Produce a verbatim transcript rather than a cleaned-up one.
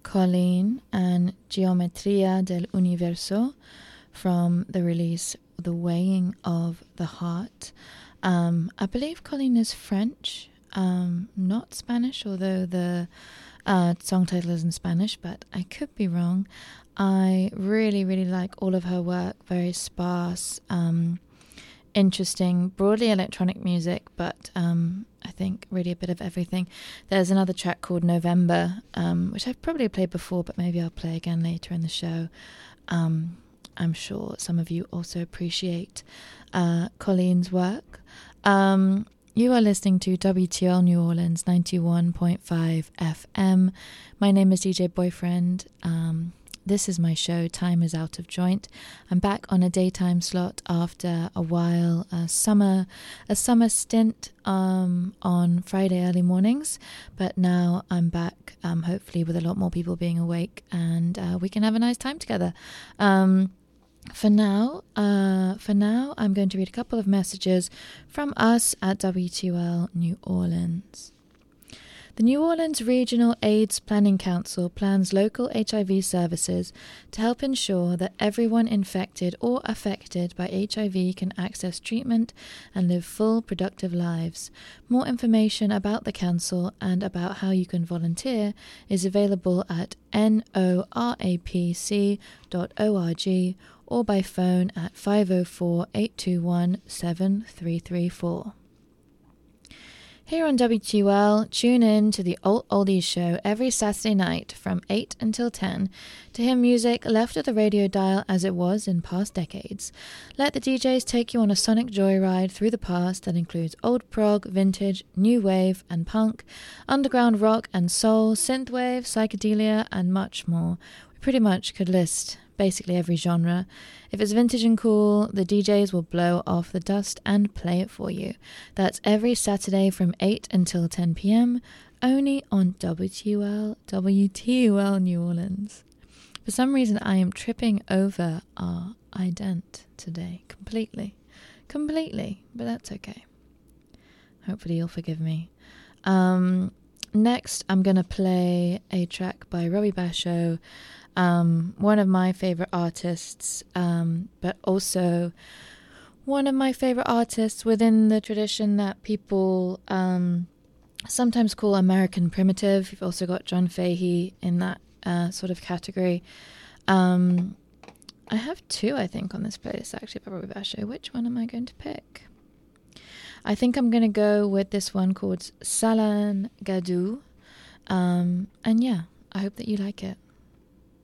Colleen and Geometria del Universo from the release The Weighing of the Heart. Um, I believe Colleen is French, um, not Spanish, although the uh, song title is in Spanish, but I could be wrong. I really, really like all of her work, very sparse, um, interesting, broadly electronic music, but um, I think really a bit of everything. There's another track called November, um, which I've probably played before, but maybe I'll play again later in the show. Um, I'm sure some of you also appreciate uh, Colleen's work. Um, you are listening to W T L New Orleans ninety-one point five F M. My name is D J Boyfriend. Um, This is my show, Time is Out of Joint. I'm back on a daytime slot after a while, a summer a summer stint um, on Friday early mornings. But now I'm back, um, hopefully with a lot more people being awake, and uh, we can have a nice time together. Um, for now, uh, for now, I'm going to read a couple of messages from us at W T L New Orleans. The New Orleans Regional AIDS Planning Council plans local H I V services to help ensure that everyone infected or affected by H I V can access treatment and live full, productive lives. More information about the council and about how you can volunteer is available at norapc dot org or by phone at five oh four, eight two one, seven three three four. Here on W T U L, tune in to the Old Oldies show every Saturday night from eight until ten to hear music left at the radio dial as it was in past decades. Let the D Js take you on a sonic joyride through the past that includes old prog, vintage, new wave and punk, underground rock and soul, synthwave, psychedelia and much more. We pretty much could list basically every genre. If it's vintage and cool, the D Js will blow off the dust and play it for you. That's every Saturday from eight until ten p.m. only on W T U L, W T U L New Orleans. For some reason, I am tripping over our ident today completely. Completely, but that's okay. Hopefully you'll forgive me. Um, next, I'm going to play a track by Robbie Basho, Um, one of my favorite artists, um, but also one of my favorite artists within the tradition that people um, sometimes call American primitive. You've also got John Fahey in that uh, sort of category. Um, I have two, I think, on this playlist actually by Robbie Basho. Which one am I going to pick? I think I'm going to go with this one called Salan Gadou. Um, and yeah, I hope that you like it.